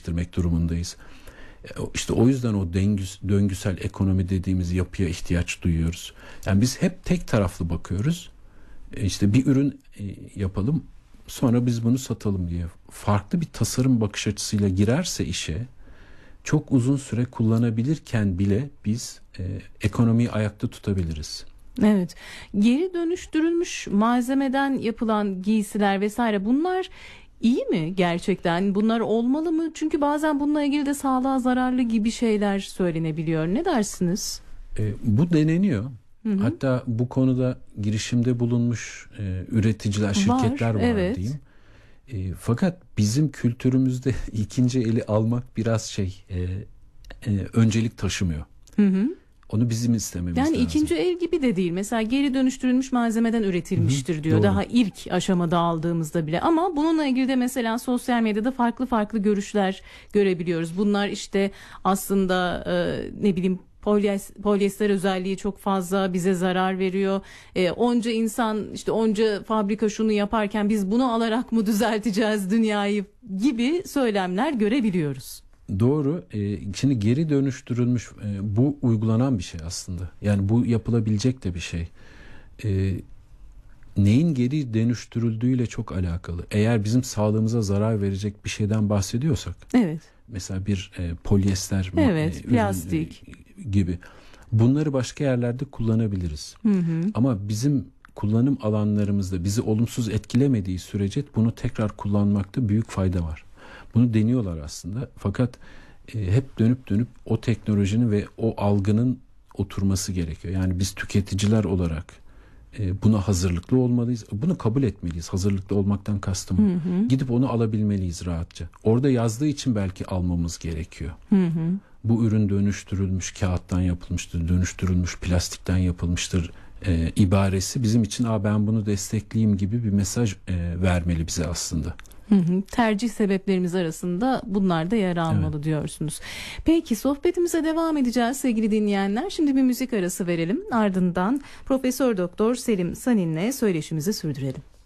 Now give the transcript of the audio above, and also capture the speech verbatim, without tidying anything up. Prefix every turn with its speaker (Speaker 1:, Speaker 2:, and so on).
Speaker 1: geliştirmek durumundayız. İşte o yüzden o döngüs, döngüsel ekonomi dediğimiz yapıya ihtiyaç duyuyoruz. Yani biz hep tek taraflı bakıyoruz. İşte bir ürün yapalım, sonra biz bunu satalım diye. Farklı bir tasarım bakış açısıyla girerse işe, çok uzun süre kullanabilirken bile biz e, ekonomiyi ayakta tutabiliriz.
Speaker 2: Evet. Geri dönüştürülmüş malzemeden yapılan giysiler vesaire, bunlar iyi mi gerçekten? Bunlar olmalı mı? Çünkü bazen bununla ilgili de sağlığa zararlı gibi şeyler söylenebiliyor. Ne dersiniz?
Speaker 1: E, bu deneniyor.
Speaker 2: Hı hı.
Speaker 1: Hatta bu konuda girişimde bulunmuş e, üreticiler, şirketler var, var
Speaker 2: evet.
Speaker 1: diyeyim. E, fakat bizim kültürümüzde ikinci eli almak biraz şey e, e, öncelik taşımıyor.
Speaker 2: Hı hı.
Speaker 1: Onu bizim istememiz
Speaker 2: yani
Speaker 1: lazım.
Speaker 2: Yani ikinci el gibi de değil. Mesela geri dönüştürülmüş malzemeden üretilmiştir
Speaker 1: Hı hı,
Speaker 2: diyor.
Speaker 1: doğru.
Speaker 2: Daha ilk aşamada aldığımızda bile. Ama bununla ilgili de mesela sosyal medyada farklı farklı görüşler görebiliyoruz. Bunlar işte aslında e, ne bileyim polyester özelliği çok fazla, bize zarar veriyor. E, onca insan, işte onca fabrika şunu yaparken biz bunu alarak mı düzelteceğiz dünyayı gibi söylemler görebiliyoruz.
Speaker 1: Doğru. Ee, şimdi geri dönüştürülmüş e, bu uygulanan bir şey aslında. Yani bu yapılabilecek de bir şey. Ee, neyin geri dönüştürüldüğüyle çok alakalı. Eğer bizim sağlığımıza zarar verecek bir şeyden bahsediyorsak.
Speaker 2: Evet.
Speaker 1: Mesela bir e, polyester,
Speaker 2: evet,
Speaker 1: e,
Speaker 2: plastik
Speaker 1: ürün, e, gibi. Bunları başka yerlerde kullanabiliriz.
Speaker 2: Hı hı.
Speaker 1: Ama bizim kullanım alanlarımızda bizi olumsuz etkilemediği sürece bunu tekrar kullanmakta büyük fayda var. Bunu deniyorlar aslında. Fakat e, hep dönüp dönüp o teknolojinin ve o algının oturması gerekiyor. Yani biz tüketiciler olarak e, buna hazırlıklı olmalıyız. Bunu kabul etmeliyiz. Hazırlıklı olmaktan kastım. Hı hı. Gidip onu alabilmeliyiz rahatça. Orada yazdığı için belki almamız gerekiyor.
Speaker 2: Hı hı.
Speaker 1: Bu ürün dönüştürülmüş kağıttan yapılmıştır, dönüştürülmüş plastikten yapılmıştır e, ibaresi bizim için "Aa, ben bunu destekleyeyim" gibi bir mesaj e, vermeli bize aslında.
Speaker 2: Hı hı. Tercih sebeplerimiz arasında bunlar da yer almalı, evet, diyorsunuz. Peki, sohbetimize devam edeceğiz sevgili dinleyenler. Şimdi bir müzik arası verelim. Ardından Profesör Doktor Selim Sanin'le söyleşimizi sürdürelim.